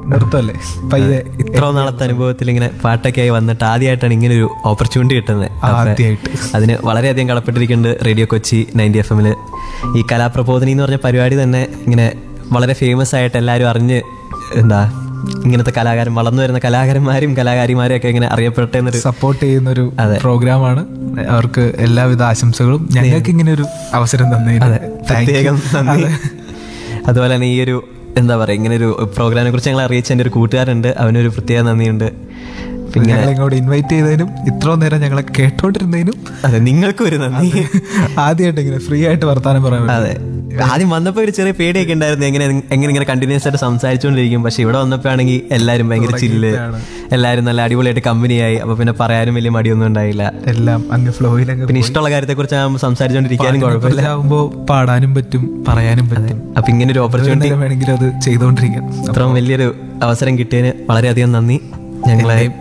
നിർത്തല്ലേ പയ്യെ. ഇത്ര നാളത്തെ അനുഭവത്തിൽ ഇങ്ങനെ പാട്ടൊക്കെ ആയി വന്നിട്ട് ആദ്യമായിട്ടാണ് ഇങ്ങനെ ഒരു ഓപ്പർച്യൂണിറ്റി കിട്ടുന്നത്. ആദ്യമായിട്ട് അതിന് വളരെയധികം കടപ്പെട്ടിരിക്കുന്നുണ്ട് റേഡിയോ കൊച്ചി 90 FM. ഈ കലാപ്രബോധിനി എന്ന് പറഞ്ഞ പരിപാടി തന്നെ ഇങ്ങനെ വളരെ ഫേമസ് ആയിട്ട് എല്ലാവരും അറിഞ്ഞ് ഇങ്ങനത്തെ കലാകാരൻ വളർന്നു വരുന്ന കലാകാരന്മാരും കലാകാരിമാരും ഒക്കെ ഇങ്ങനെ അറിയപ്പെട്ടെന്നൊരു സപ്പോർട്ട് ചെയ്യുന്നൊരു പ്രോഗ്രാമാണ്. അവർക്ക് എല്ലാവിധ ആശംസകളും. ഞങ്ങൾക്ക് ഇങ്ങനെ ഒരു അവസരം തന്നതിന് പ്രത്യേകം നന്ദി. അതുപോലെ തന്നെ ഈ ഒരു ഇങ്ങനെ ഒരു പ്രോഗ്രാമിനെ കുറിച്ച് ഞങ്ങൾ അറിയിച്ച എൻ്റെ ഒരു കൂട്ടുകാരുണ്ട്, അവനൊരു പ്രത്യേക നന്ദിയുണ്ട്. പിന്നെ ഞങ്ങളിങ്ങോട്ട് ഇൻവൈറ്റ് ചെയ്തതിനും ഇത്രയും നേരം ഞങ്ങളെ കേട്ടോണ്ടിരുന്നതിനും അതെ നിങ്ങൾക്കും ഒരു നന്ദി. ആദ്യമായിട്ട് ഇങ്ങനെ ഫ്രീ ആയിട്ട് വർത്താനം പറയാൻ. അതെ, ആദ്യം വന്നപ്പോൾ ഒരു ചെറിയ പേടിയൊക്കെ ഉണ്ടായിരുന്നു, എങ്ങനെ ഇങ്ങനെ കണ്ടിന്യൂസ് ആയിട്ട് സംസാരിച്ചുകൊണ്ടിരിക്കും. പക്ഷെ ഇവിടെ വന്നപ്പോൾ ആണെങ്കിൽ എല്ലാവരും ഭയങ്കര ചില്ല്, എല്ലാവരും നല്ല അടിപൊളിയായിട്ട് കമ്പനിയായി. അപ്പൊ പിന്നെ പറയാനും വലിയ മടിയൊന്നും ഉണ്ടായില്ല, എല്ലാം അങ്ങ് ഫ്ലോയിലൊക്കെ. പിന്നെ ഇഷ്ടമുള്ള കാര്യത്തെ കുറിച്ച് സംസാരിച്ചുകൊണ്ടിരിക്കാനും കുഴപ്പമില്ല, ആകുമ്പോൾ പാടാനും പറ്റും പറയാനും പറ്റും. അപ്പൊ ഇങ്ങനെ ഒരു ഓപ്പർച്യൂണിറ്റി വേണമെങ്കിലും അത് ചെയ്തുകൊണ്ടിരിക്കാം. അത്രയും വലിയൊരു അവസരം കിട്ടിയതിന് വളരെയധികം നന്ദി. ഞങ്ങളെ